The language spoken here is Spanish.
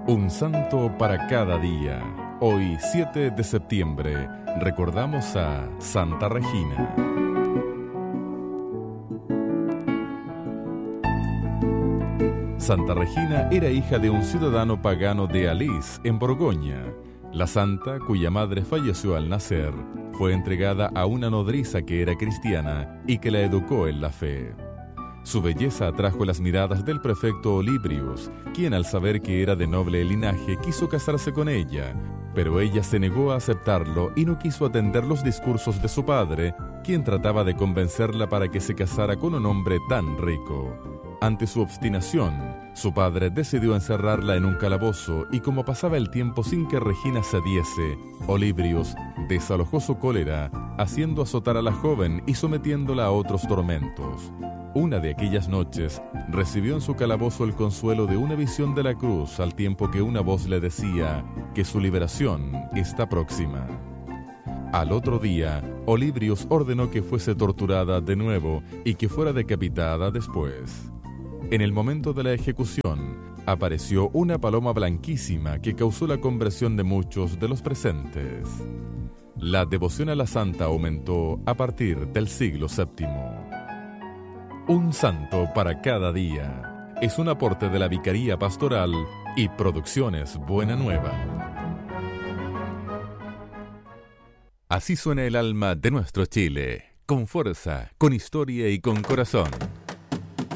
Un santo para cada día. Hoy, 7 de septiembre, recordamos a Santa Regina. Santa Regina era hija de un ciudadano pagano de Alís, en Borgoña. La santa, cuya madre falleció al nacer, fue entregada a una nodriza que era cristiana y que la educó en la fe. Su belleza atrajo las miradas del prefecto Olybrius, quien al saber que era de noble linaje quiso casarse con ella, pero ella se negó a aceptarlo y no quiso atender los discursos de su padre, quien trataba de convencerla para que se casara con un hombre tan rico. Ante su obstinación, su padre decidió encerrarla en un calabozo y como pasaba el tiempo sin que Regina cediese, Olybrius desalojó su cólera, haciendo azotar a la joven y sometiéndola a otros tormentos. Una de aquellas noches, recibió en su calabozo el consuelo de una visión de la cruz, al tiempo que una voz le decía que su liberación está próxima. Al otro día, Olybrius ordenó que fuese torturada de nuevo y que fuera decapitada después. En el momento de la ejecución, apareció una paloma blanquísima que causó la conversión de muchos de los presentes. La devoción a la santa aumentó a partir del siglo VII. Un santo para cada día es un aporte de la Vicaría Pastoral y Producciones Buena Nueva. Así suena el alma de nuestro Chile, con fuerza, con historia y con corazón.